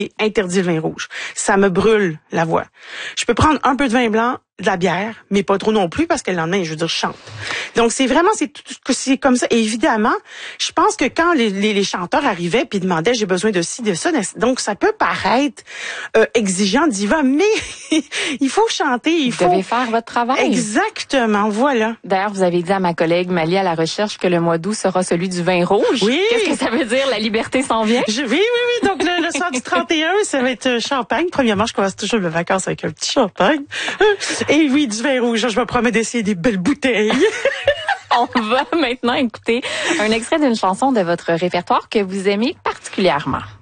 interdit le vin rouge. Ça me brûle la voix. Je peux prendre un peu de vin blanc, de la bière, mais pas trop non plus parce que le lendemain, je veux dire, je chante. Donc c'est comme ça. Et évidemment, je pense que quand les chanteurs arrivaient puis demandaient j'ai besoin de ci, de ça, donc ça peut paraître exigeant, diva, mais il faut chanter, Vous devez faire votre travail. Exactement, voilà. D'ailleurs, vous avez dit à ma collègue Mali à la recherche que le mois d'août sera celui du vin rouge. Oui. Qu'est-ce que ça veut dire? La liberté s'en vient? Oui. Donc le soir du 31, ça va être champagne. Premièrement, je commence toujours mes vacances avec un petit champagne. Et oui, du vin rouge. Je me promets d'essayer des belles bouteilles. On va maintenant écouter un extrait d'une chanson de votre répertoire que vous aimez particulièrement.